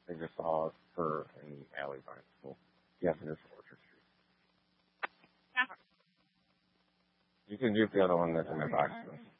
They just saw her in the alley by the school. Yes, it is Orchard Street. You can use the other one that's in the box.